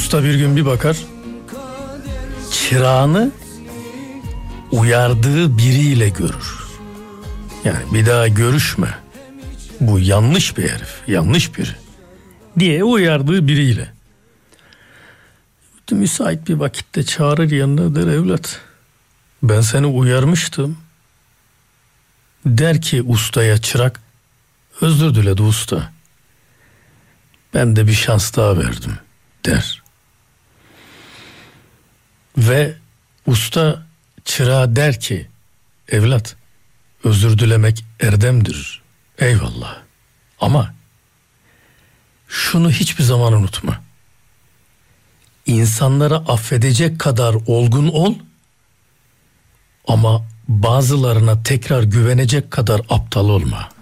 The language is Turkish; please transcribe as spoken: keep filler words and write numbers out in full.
Usta bir gün bir bakar, çırağını uyardığı biriyle görür. Yani bir daha görüşme, bu yanlış bir herif, yanlış biri diye uyardığı biriyle. Müsait bir vakitte çağırır yanına, der evlat, ben seni uyarmıştım. Der ki ustaya çırak, özür diledi usta, ben de bir şans daha verdim der. Ve usta çırağa der ki, evlat, özür dilemek erdemdir, eyvallah, ama şunu hiçbir zaman unutma, İnsanlara affedecek kadar olgun ol, ama bazılarına tekrar güvenecek kadar aptal olma.